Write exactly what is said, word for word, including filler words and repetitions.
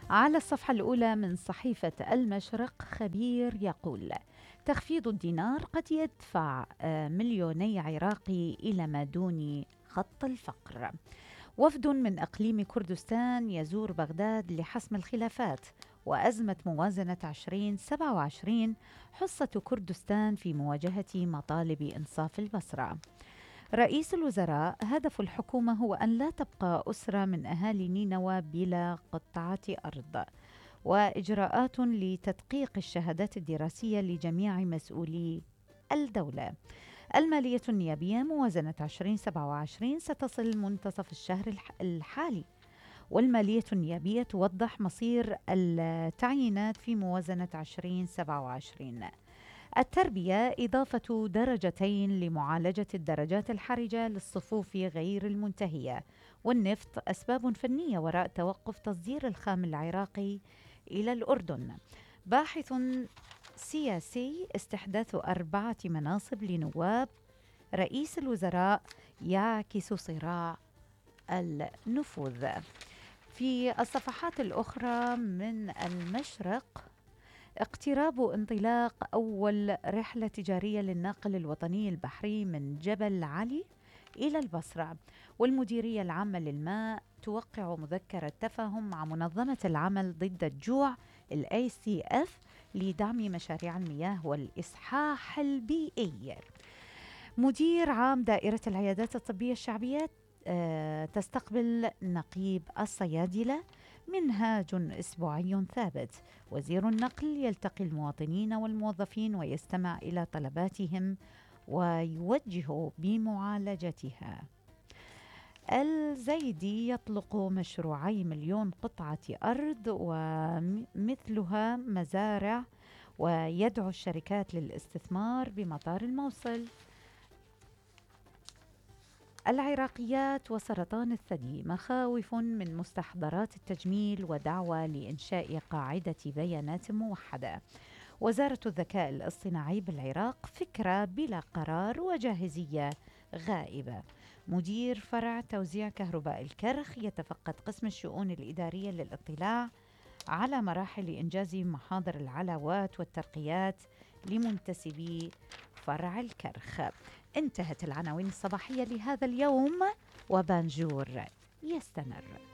على الصفحة الأولى من صحيفة المشرق خبير يقول: تخفيض الدينار قد يدفع آه، مليوني عراقي إلى ما دون خط الفقر. وفد من إقليم كردستان يزور بغداد لحسم الخلافات. وأزمة موازنة عشرين سبعة وعشرين، حصة كردستان في مواجهة مطالب إنصاف البصرة. رئيس الوزراء: هدف الحكومة هو أن لا تبقى أسرة من أهالي نينوى بلا قطعة أرض. وإجراءات لتدقيق الشهادات الدراسية لجميع مسؤولي الدولة. المالية النيابية: موازنة عشرين سبعة وعشرين ستصل منتصف الشهر الحالي. والمالية النيابية توضح مصير التعيينات في موازنة عشرين سبعة وعشرين. التربية: إضافة درجتين لمعالجة الدرجات الحرجة للصفوف غير المنتهية. والنفط: أسباب فنية وراء توقف تصدير الخام العراقي إلى الأردن. باحث سياسي: استحداث أربعة مناصب لنواب رئيس الوزراء يعكس صراع النفوذ. في الصفحات الأخرى من المشرق: اقتراب انطلاق أول رحلة تجارية للناقل الوطني البحري من جبل علي إلى البصرة. والمديرية العامة للماء توقع مذكرة تفاهم مع منظمة العمل ضد الجوع ال إيه سي إف لدعم مشاريع المياه والإصحاح البيئي. مدير عام دائرة العيادات الطبية الشعبية آه، تستقبل نقيب الصيادلة. منهاج أسبوعي ثابت. وزير النقل يلتقي المواطنين والموظفين ويستمع إلى طلباتهم ويوجه بمعالجتها. الزيدي يطلق مشروعي مليون قطعة أرض ومثلها مزارع ويدعو الشركات للاستثمار بمطار الموصل. العراقيات وسرطان الثدي: مخاوف من مستحضرات التجميل ودعوى لإنشاء قاعدة بيانات موحدة. وزارة الذكاء الاصطناعي بالعراق: فكرة بلا قرار وجاهزية غائبة. مدير فرع توزيع كهرباء الكرخ يتفقد قسم الشؤون الإدارية للاطلاع على مراحل إنجاز محاضر العلاوات والترقيات لمنتسبي فرع الكرخ. انتهت العناوين الصباحية لهذا اليوم، وبانجور يستمر.